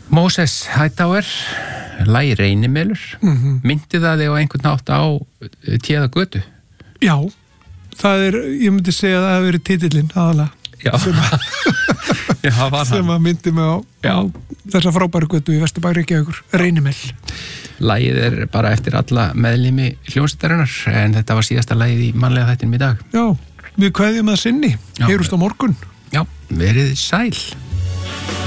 Moses Hightower, lagi Reynimelur, myndi það þig á einhvern nátt á Téða götu? Já, það ég myndi segja að það hefur verið titillinn aðalega. Já, sem að myndi mig á þessa frábæru götu í Vesturbæ Reykjavíkur, Reynimel. Lagið bara eftir alla meðlimi hljómsveitarinnar, en þetta var síðasta lagið í mannlega þættinum í dag. Já, við kveðjum að sinni, heyrumst á morgun. Já, verið sæl.